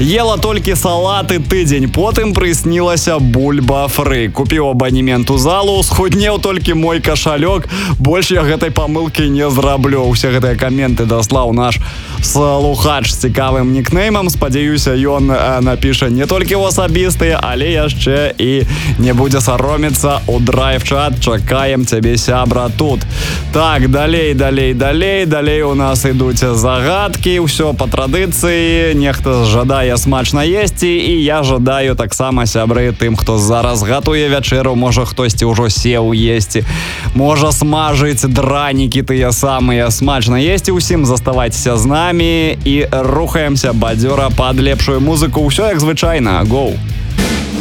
Ела толькі салаты тыдзень, потым прыснілася бульба фры. Купіў абанемент у залу, схуднеў толькі мой кашалёк. Больш я гэтай памылкі не зраблю. Усе гэтыя каменты даслаў наш слухач з цікавым нікнеймам. Спадзяюся, ён напіша не толькі ў асабістыя, але яшчэ і не будзе саромецца у драйв-чат. Чакаем цябе, сябра, тут. Так, далей у нас ідуць загадкі. Усё па традыцыі. Нехта жадае смачна есці, і я жадаю таксама, сябры, тым, хто зараз гатуе вячэру, можа хтосьці ўжо сеў есці, можа смажыць дранікі тыя самыя, смачна есці ўсім. Заставайцеся з намі і рухаемся бадзёра пад лепшую музыку. Усё як звычайна. Гоу!